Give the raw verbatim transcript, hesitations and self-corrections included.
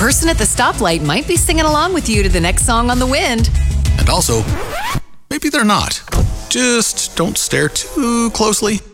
person at the stoplight might be singing along with you to the next song on the wind. And also, maybe they're not. Just don't stare too closely.